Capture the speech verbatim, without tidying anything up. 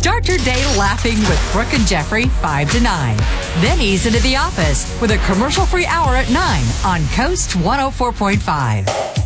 Start your day laughing with Brooke and Jeffrey, five to nine. Then ease into the office with a commercial-free hour at nine on Coast one oh four point five.